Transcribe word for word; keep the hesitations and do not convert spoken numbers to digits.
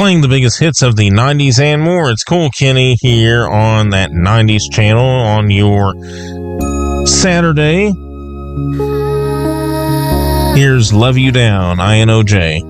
playing the biggest hits of the nineties and more. It's Cool Kenny here on that nineties channel on your Saturday. Here's Love You Down, I N O J.